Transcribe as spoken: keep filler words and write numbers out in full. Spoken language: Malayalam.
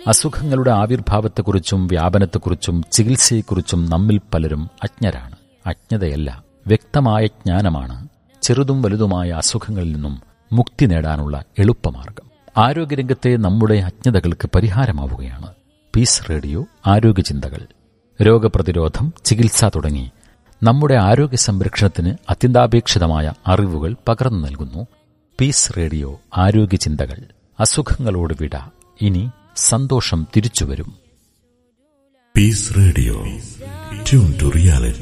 അസുഖങ്ങളുടെ ആവിർഭാവത്തെക്കുറിച്ചും വ്യാപനത്തെക്കുറിച്ചും ചികിത്സയെക്കുറിച്ചും നമ്മിൽ പലരും അജ്ഞരാണ്. അജ്ഞതയല്ല, വ്യക്തമായ ജ്ഞാനമാണ് ചെറുതും വലുതുമായ അസുഖങ്ങളിൽ നിന്നും മുക്തി നേടാനുള്ള എളുപ്പമാർഗം. ആരോഗ്യരംഗത്തെ നമ്മുടെ അജ്ഞതകൾക്ക് പരിഹാരമാവുകയാണ് പീസ് റേഡിയോ ആരോഗ്യചിന്തകൾ. രോഗപ്രതിരോധം, ചികിത്സ തുടങ്ങി നമ്മുടെ ആരോഗ്യ സംരക്ഷണത്തിന് അത്യന്താപേക്ഷിതമായ അറിവുകൾ പകർന്നു നൽകുന്നു പീസ് റേഡിയോ ആരോഗ്യചിന്തകൾ. അസുഖങ്ങളോട് വിട, ഇനി സന്തോഷം തിരിച്ചുവരും. Piece radio, tune to reality.